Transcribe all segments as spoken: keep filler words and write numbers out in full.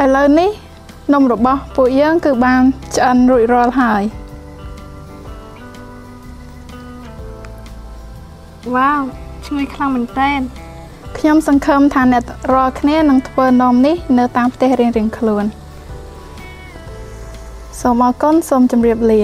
ឥឡូវនេះនំរបស់ពួកយើងគឺបានឆ្អិនរួចរាល់ហើយវ៉ាវឈ្ងុយខ្លាំងមែនទែនខ្ញុំសង្ឃឹមថាអ្នករាល់គ្នានឹងធ្វើនំនេះនៅតាមផ្ទះរៀងៗខ្លួនសូមអរគុណសូមជម្រាបលា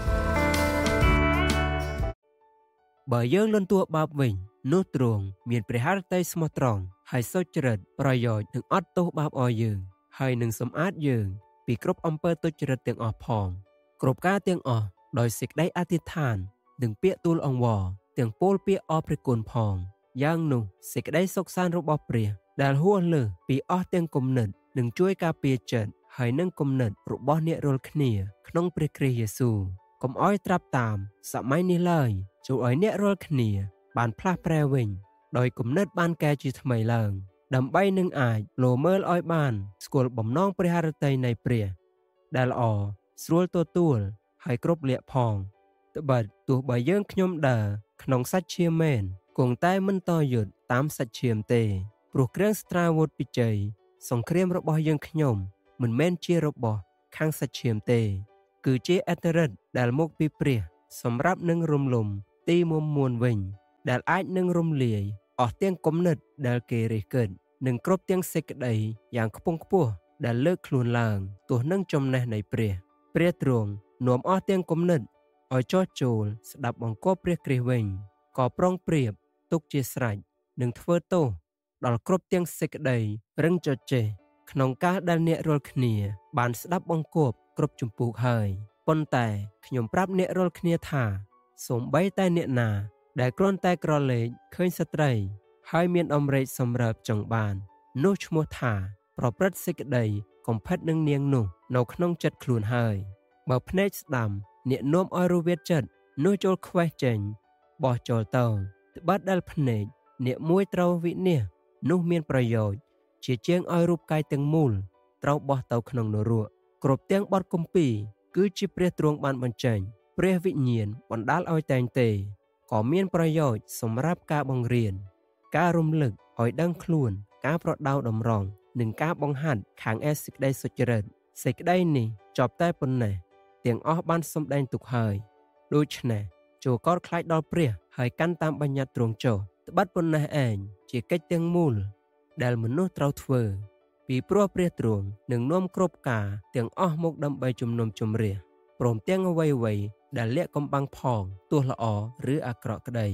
បើយើងលន់តួបាបវិញនោះទ្រង់មានព្រះハរតីស្មោះត្រង់ហើយសុចរិតប្រយោជន៍នឹងអត់ទោសបាបឲ្យយើងហើយនឹងសម្អាតយើងពីគ្រប់អំពើទុច្ចរិតទាំងអស់ផងគ្រប់ការទាំងអស់ដោយសេចក្តីអធិដ្ឋាននិងពាក្យទូលអង្វរទាំងពោលពាក្យអរព្រះគុណផងយ៉ាងនោះសេចក្តីសុខសាន្តរបស់ព្រះដែលហួសលើសពីអស់ទាំងគំនិតនឹងជួយការពារចិត្តហើយនឹងគំនិតរបស់អ្នករាល់គ្នាក្នុងព្រះគ្រីស្ទយេស៊ូវកុំឲ្យត្រាប់តាមសម័យនេះឡើយចូលឲ្យអ្នករាល់គ្នាបានផ្លាស់ប្រែវិញដោយគំនិតបានកែជាថ្មីឡើងដើម្បីនឹងអាចលោមើលឲ្យបានស្គាល់បំណងព្រះハរតីនៃព្រះដែលល្អស្រួលទទួលហើយគ្រប់លក្ខផងត្បិតទោះបីយើងខ្ញុំដើរក្នុងសាច់ឈាមមែនគង់តែមិនតយុទ្ធតាមសាច់ឈាមទេព្រោះគ្រឿងស្ត្រាវុធពិជ័យសង្គ្រាមរបស់យើងខ្ញុំមិនមែនជារបស់ខាងសាច់ឈាមទេគឺជាអធិរិទ្ធដែលមកពីព្រះសម្រាប់នឹងរំលំទីមុំមួនវិញដែលអាចនឹងរំលាយអស់ទាំងគំនិតដែលគេរិះគិតនិងគ្រប់ទាំងសេចក្តីយ៉ាងខ្ពង់ខ្ពស់ដែលលើកខ្លួនឡើងទោះនឹងចំណេះនៃព្រះព្រះទ្រង់នាំអស់ទាំងគំនិតឲ្យចោះចូលស្ដាប់បង្គាប់ព្រះគ្រីស្ទវិញក៏ប្រងព្រៀបទុកជាស្រេចនឹងធ្វើទោសដល់គ្រប់ទាំងសេចក្តីរឹងចចេះក្នុងការដែលអ្នករាល់គ្នាបានស្ដាប់បង្គាប់គ្រប់ជំពូកហើយប៉ុន្តែខ្ញុំប្រាប់អ្នករាល់គ្នាថាសូម្បីតែអ្នកណាដែលគ្រាន់តែក្រឡេកឃើញស្ត្រីហើយមានអំរែកសម្រាប់ចង់បាននោះឈ្មោះថាប្រព្រឹត្តសេចក្តីកំផិតនឹងនាងនោះនៅក្នុងចិត្តខ្លួនហើយបើភ្នែកស្ដាំអ្នកនាំឲ្យរវិតចិត្តនោះចូលខ្វេះចេញបោះចូលទៅត្បិតដែលភ្នែកអ្នកមួយត្រូវវិនិច្ឆ័យនោះមានប្រយោជន៍ជាជាងឲ្យរូបកាយទាំងមូលត្រូវបោះទៅក្នុងនរកគ្រប់ទាំងបទគម្ពីរគឺជាព្រះទ្រង់បានបញ្ចេញព្រះវិញ្ញាណបណ្ដាលឲ្យតែងទេក៏មានប្រយោជន៍សម្រាប់ការបង្រៀនការរំលឹកឲ្យដឹងខ្លួនការប្រដៅតម្រង់និងការបង្ហាត់ខាងឯសេចក្តីសុចរិតសេចក្តីនេះចប់តែប៉ុណ្ណេះទាំងអស់បានសម្ដែងទុកហើយដូច្នេះចូលកោតខ្លាចដល់ព្រះហើយកាន់តាមបញ្ញត្តិទ្រង់ចុះត្បិតប៉ុណ្ណេះឯងជាកិច្ចទាំងមូលដែលមនុស្សត្រូវធ្វើពីព្រោះព្រះទ្រង់នឹងនាំគ្រប់ការទាំងអស់មកដើម្បីជំនុំជម្រះព្រមទាំងអ្វីៗដែលលាក់កំបាំងផងទោះល្អឬអាក្រក់ក្តី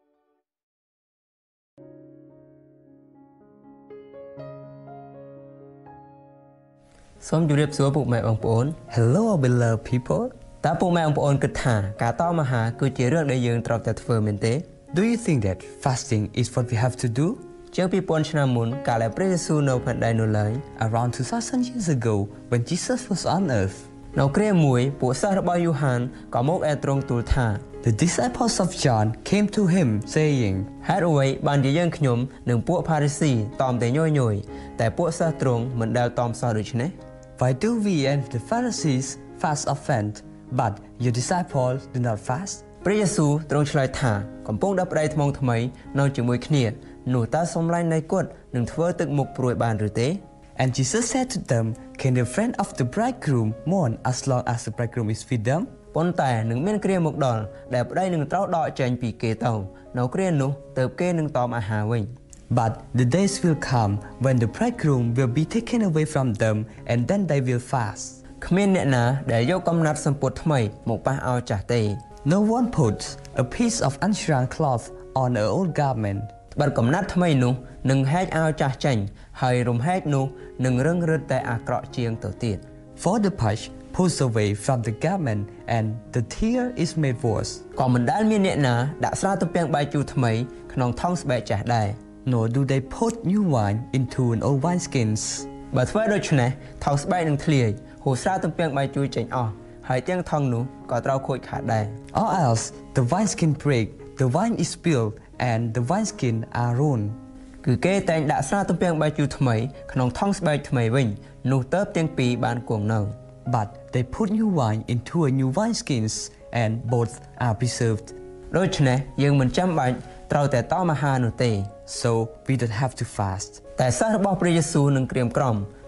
សូមជម្រាបសួរពុកម៉ែបងប្អូន Hello beloved people តើពុកម៉ែបងប្អូនគិតថាការតមអាហារគឺជារឿងដែលយើងត្រូវតែធ្វើមែនទេ Do you think that fasting is what we have to do? ជាងពីរពាន់ឆ្នាំមុនកាលដែលព្រះយេស៊ូវនៅផែនដីនោះឡើយ Around two thousand years ago when Jesus was on earth នៅគ្រាមួយពួកសិស្សរបស់យូហានក៏មកឯទ្រង់ទូលថា The disciples of John came to him saying ហេតុអ្វីបានជាយើងខ្ញុំនិងពួកផារីស៊ីតមតែញយញយតែពួកសិស្សទ្រង់មិនដែលតមសោះដូច្នេះ Why do we and the Pharisees fast often but your disciples do not fast? ព្រះយេស៊ូវទ្រង់ឆ្លើយថាកំពុងដាក់ប្តីថ្មងថ្មីនៅជាមួយគ្នានោះតើសម្លាញ់នៃគាត់នឹងធ្វើទឹកមុខព្រួយបានឬទេ And Jesus said to them, Can the friend of the bridegroom mourn as long as the bridegroom is with them? ប៉ុន្តែនឹងមានគ្រាមកដល់ដែលប្តីនឹងត្រូវដកចេញពីគេទៅនៅគ្រានោះទើបគេនឹងតមអាហារវិញ But the days will come when the bridegroom will be taken away from them and then they will fast. គ្មានអ្នកណាដែលយកកំណាត់សម្ពុតថ្មីមកប៉ះឲ្យចាស់ទេ No one puts a piece of unshrunk cloth on an old garment. បើកំណាត់ថ្មីនោះនឹងហែកឲ្យចាស់ចេញហើយរំហែកនោះនឹងរឹងរឹតតែអាក្រក់ជាងទៅទៀត For the patch pulls away from the garment and the tear is made worse. ក៏មិនដែលមានអ្នកណាដាក់ស្រាទំពាំងបាយជូរថ្មីក្នុងថង់ស្បែកចាស់ដែរ Nor do they put new wine into an old wineskins. បើធ្វើដូច្នេះថង់ស្បែកនឹងធ្លាយហូរស្រាទំពាំងបាយជូរចេញអស់ហើយទាំងថង់នោះក៏ត្រូវខូចខាតដែរ Or else the wineskin break, the wine is spilled and the wineskin are ruined. គឺគេតែងដាក់ស្រាទំពាំងបាយជូរថ្មីក្នុងថង់ស្បែកថ្មីវិញនោះទៅទាំងពីរបានគង់នៅ But they put new wine into a new wineskins and both are preserved. ដូច្នេះយើងមិនចាំបាច់ត្រូវតែតមអាហារនោះទេ So we don't have to fast. តែសិស្សរបស់ព្រះយេស៊ូវនឹងក្រៀមក្រំ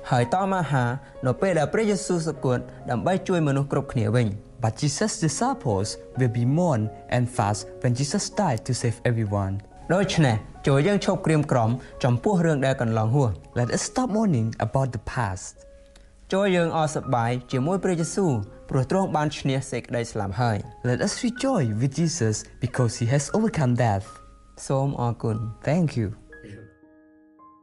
ហើយតមកហានៅពេលដែលព្រះយេស៊ូវសគត់ដើម្បីជួយមនុស្សគ្រប់គ្នាវិញ But Jesus' disciples will be mourn and fast when Jesus died to save everyone. ដូច្នេះចូលយើងឈប់ក្រៀមក្រំចំពោះរឿងដែលកន្លងហួស Let us stop mourning about the past. ចូលយើងអរសប្បាយជាមួយព្រះយេស៊ូវព្រោះទ្រង់បានឈ្នះសេចក្តីស្លាប់ហើយ Let us rejoice with Jesus because he has overcome death. សូមអរគុណ Thank you.